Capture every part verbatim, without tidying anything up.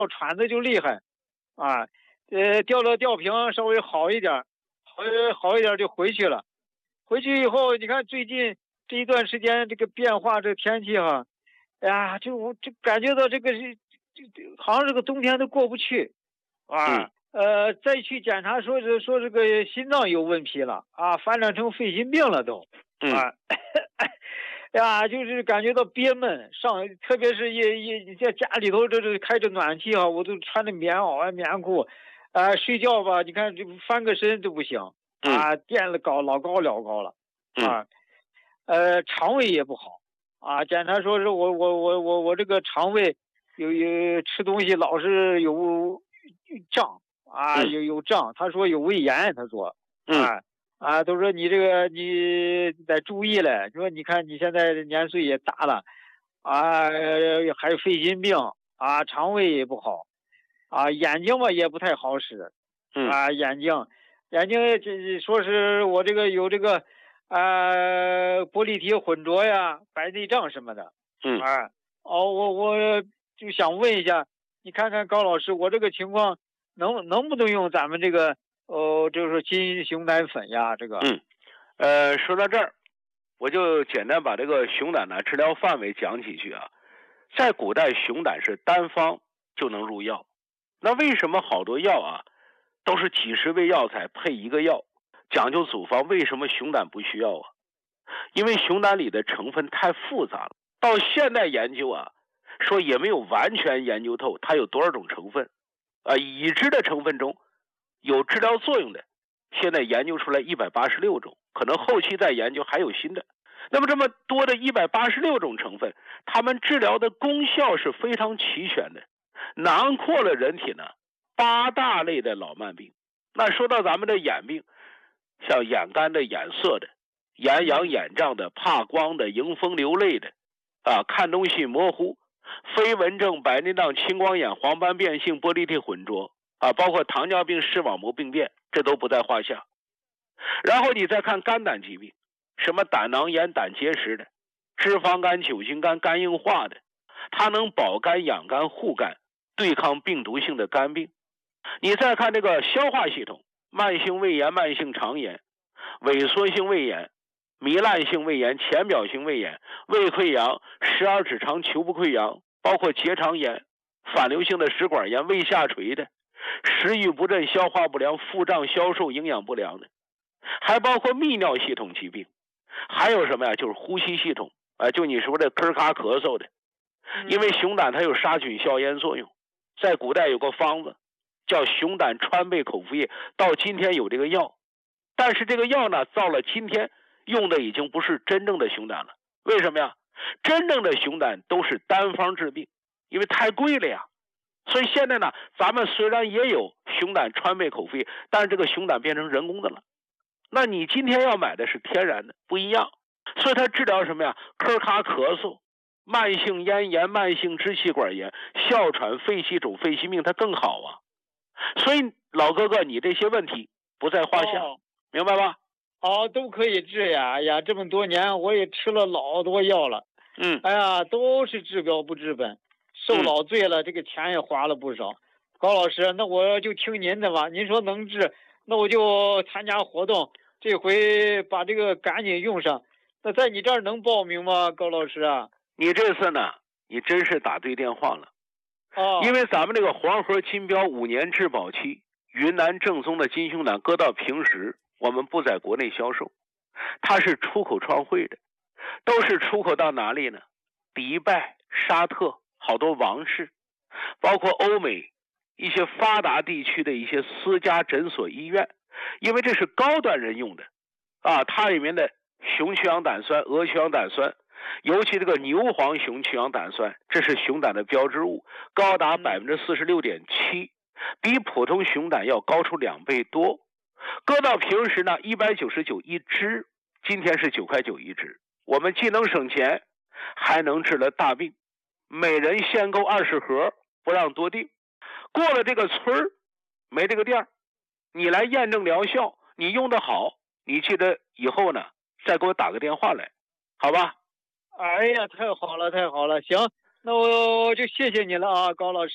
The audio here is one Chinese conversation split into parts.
喘的就厉害，啊，呃，吊了吊瓶稍微好一点，好好一点就回去了。回去以后，你看最近这一段时间这个变化，这个天气哈，哎呀，就我就感觉到这个是，这这好像这个冬天都过不去，啊。 嗯呃，再去检查说是说这个心脏有问题了啊，发展成肺心病了都， 嗯啊，呀，就是感觉到憋闷，上特别是也也在家里头这这开着暖气啊，我都穿着棉袄啊棉裤，啊，睡觉吧，你看这翻个身都不行啊，垫了高老高老高了，啊，呃，肠胃也不好啊，检查说是我我我我我这个肠胃有有吃东西老是有胀。啊，有有胀，他说有胃炎，他说，啊啊，都说你这个你得注意了，说你看你现在年岁也大了，啊，还有肺心病，啊，肠胃也不好，啊，眼睛嘛也不太好使，啊，眼睛，眼睛这说是我这个有这个，呃，玻璃体混浊呀，白内障什么的，啊，哦，我我就想问一下，你看看高老师，我这个情况。能能不能用咱们这个呃，就是金熊胆粉呀？这个， 嗯，呃，说到这儿，我就简单把这个熊胆呢治疗范围讲几句啊。在古代，熊胆是单方就能入药，那为什么好多药啊都是几十味药材配一个药，讲究组方？为什么熊胆不需要啊？因为熊胆里的成分太复杂了，到现代研究啊，说也没有完全研究透它有多少种成分。啊，已知的成分中有治疗作用的，现在研究出来一百八十六种，可能后期再研究还有新的。那么这么多的一百八十六种成分，它们治疗的功效是非常齐全的，囊括了人体呢八大类的老慢病。那说到咱们的眼病，像眼干的、眼涩的、眼痒眼胀的、怕光的、迎风流泪的，啊，看东西模糊。飞蚊症、白内障、青光眼、黄斑变性、玻璃体混浊啊，包括糖尿病、视网膜病变，这都不在话下。然后你再看肝胆疾病，什么胆囊炎、胆结石的，脂肪肝、酒精肝、肝硬化的，它能保肝、养肝、护肝，对抗病毒性的肝病。你再看这个消化系统，慢性胃炎、慢性肠炎、萎缩性胃炎、糜烂性胃炎、浅表性胃炎、胃溃疡、十二指肠球部溃疡，包括结肠炎、反流性的食管炎、胃下垂的、食欲不振、消化不良、腹胀、消瘦、营养不良的，还包括泌尿系统疾病，还有什么呀？就是呼吸系统啊，就你说的咳咔咳嗽的，因为熊胆它有杀菌消炎作用，在古代有个方子叫熊胆川贝口服液，到今天有这个药，但是这个药呢，到了今天用的已经不是真正的熊胆了。为什么呀？真正的熊胆都是单方治病，因为太贵了呀。所以现在呢，咱们虽然也有熊胆川贝口服液，但是这个熊胆变成人工的了。那你今天要买的是天然的，不一样。所以它治疗什么呀？咳咔咳嗽、慢性咽炎、慢性支气管炎、哮喘、肺气肿、肺心病，它更好啊。所以老哥哥，你这些问题不在话下， 哦、 明白吧？ 哦，都可以治呀！哎呀，这么多年我也吃了老多药了， 嗯， 哎呀，都是治标不治本，受老罪了，嗯、这个钱也花了不少。高老师，那我就听您的吧，您说能治，那我就参加活动，这回把这个赶紧用上。那在你这儿能报名吗，高老师啊？ 你这次呢，你真是打对电话了。 哦， 因为咱们这个黄河金标五年质保期，云南正宗的金熊胆搁到平时，我们不在国内销售，它是出口创汇的，都是出口到哪里呢？迪拜、沙特，好多王室，包括欧美一些发达地区的一些私家诊所、医院，因为这是高端人用的啊，它里面的熊曲氧胆酸、鹅曲氧胆酸，尤其这个牛黄熊曲氧胆酸，这是熊胆的标志物，高达百分之四十六点七，比普通熊胆要高出两倍多。搁到平时呢，一百九十九一支，今天是九块九一支。我们既能省钱，还能治了大病。每人限购二十盒，不让多订。过了这个村儿，没这个店儿，你来验证疗效，你用的好，你记得以后呢，再给我打个电话来，好吧？ 哎呀，太好了，太好了，行，那我就谢谢你了啊，高老师。 不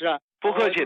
不客气。